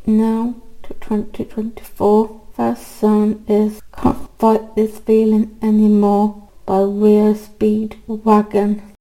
now to 2024. First song is Can't Fight This Feeling Anymore by Real Speed Wagon.